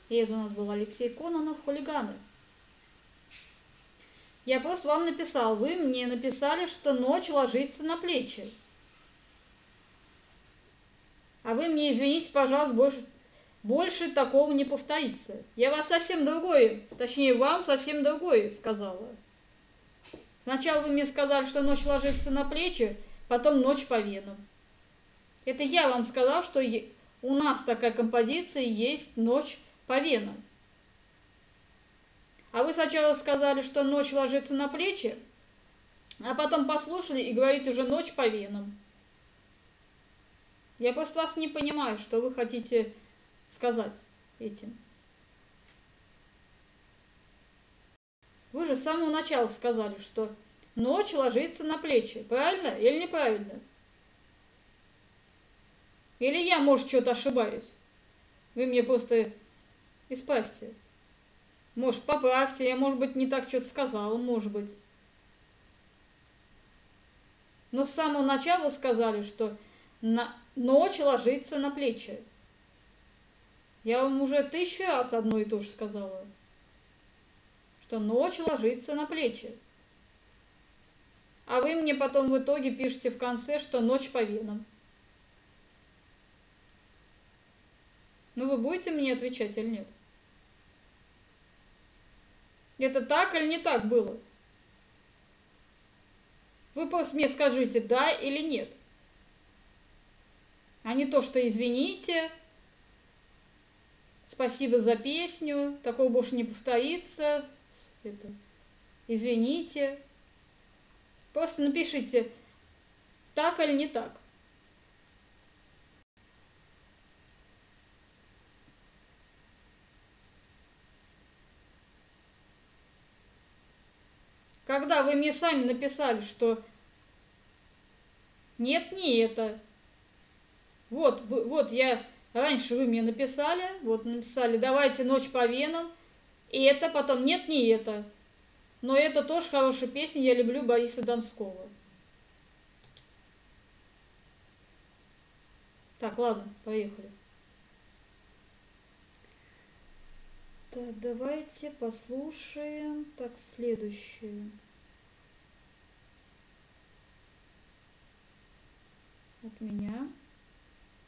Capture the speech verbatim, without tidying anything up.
И это у нас был Алексей Кононов, «Хулиганы». Я просто вам написал, вы мне написали, что ночь ложится на плечи. А вы мне, извините, пожалуйста, больше, больше такого не повторится. Я вас совсем другое, точнее, вам совсем другое сказала. Сначала вы мне сказали, что ночь ложится на плечи, потом ночь по венам. Это я вам сказал, что у нас такая композиция есть ночь по венам. А вы сначала сказали, что ночь ложится на плечи, а потом послушали и говорите уже ночь по венам. Я просто вас не понимаю, что вы хотите сказать этим. Вы же с самого начала сказали, что ночь ложится на плечи. Правильно или неправильно? Или я, может, что-то ошибаюсь? Вы мне просто исправьте. Может, поправьте, я, может быть, не так что-то сказала, может быть. Но с самого начала вы сказали, что на... ночь ложится на плечи. Я вам уже тысячу раз одно и то же сказала. Что ночь ложится на плечи. А вы мне потом в итоге пишете в конце, что ночь по венам. Ну вы будете мне отвечать или нет? Это так или не так было? Вы просто мне скажите, да или нет. А не то, что извините, спасибо за песню, такого больше не повторится, это, извините. Просто напишите, так или не так. Когда вы мне сами написали, что нет, не это. Вот, вот я, раньше вы мне написали, вот написали, давайте ночь по венам, и это потом нет, не это. Но это тоже хорошая песня, я люблю Бориса Донского. Так, ладно, поехали. Так, давайте послушаем. Так, следующую. От меня.